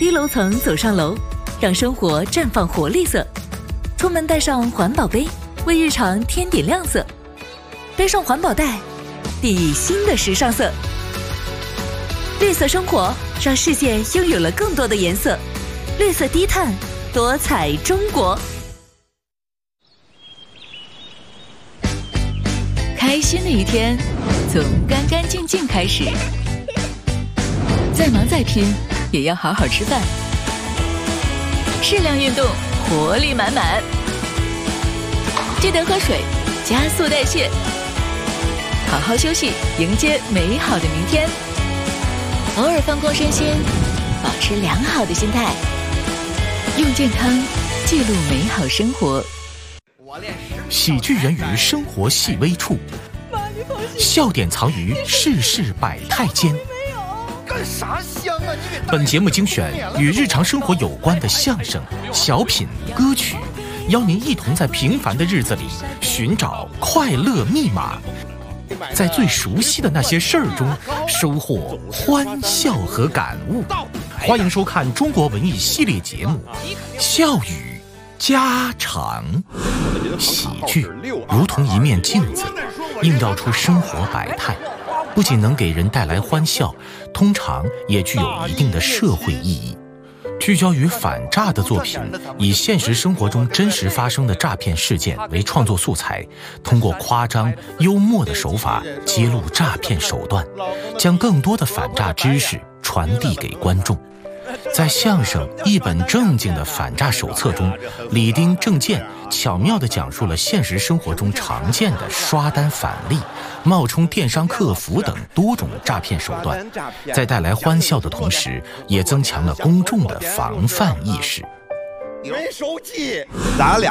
低楼层走上楼，让生活绽放活力色。出门带上环保杯，为日常添点亮色。背上环保袋，熠熠新的时尚色。绿色生活，让世界拥有了更多的颜色。绿色低碳，多彩中国。开心的一天，从干干净净开始。再忙再拼，也要好好吃饭。适量运动，活力满满。记得喝水，加速代谢。好好休息，迎接美好的明天。偶尔放空身心，保持良好的心态，用健康记录美好生活。 喜剧源于生活细微处，笑点藏于世事百态间。 干啥香啊？你给本节目精选与日常生活有关的相声、小品、歌曲，邀您一同在平凡的日子里寻找快乐密码，在最熟悉的那些事儿中收获欢笑和感悟。欢迎收看中国文艺系列节目《笑语家常》。喜剧如同一面镜子，映照出生活百态，不仅能给人带来欢笑，通常也具有一定的社会意义。聚焦于反诈的作品，以现实生活中真实发生的诈骗事件为创作素材，通过夸张幽默的手法揭露诈骗手段，将更多的反诈知识传递给观众。在相声《一本正经的反诈手册》中，李丁、郑健巧妙地讲述了现实生活中常见的刷单返利、冒充电商客服等多种诈骗手段，在带来欢笑的同时，也增强了公众的防范意识。 没手机，咱俩